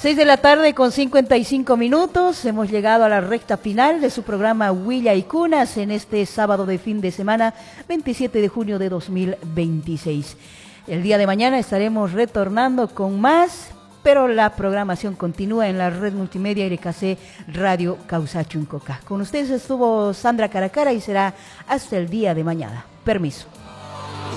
6 de la tarde con 55 minutos. Hemos llegado a la recta final de su programa Huilla y Cunas en este sábado de fin de semana, 27 de junio de 2026. El día de mañana estaremos retornando con más, pero la programación continúa en la red multimedia RKC Radio Causachuncoca. Con ustedes estuvo Sandra Caracara y será hasta el día de mañana. Permiso.